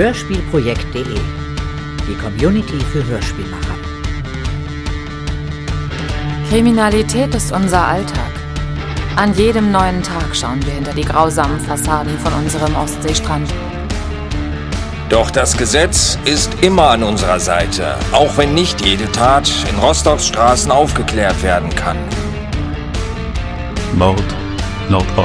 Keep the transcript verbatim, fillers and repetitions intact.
hörspielprojekt punkt de, die Community für Hörspielmacher. Kriminalität ist unser Alltag. An jedem neuen Tag schauen wir hinter die grausamen Fassaden von unserem Ostseestrand. Doch das Gesetz ist immer an unserer Seite, auch wenn nicht jede Tat in Rostocks Straßen aufgeklärt werden kann. Mord laut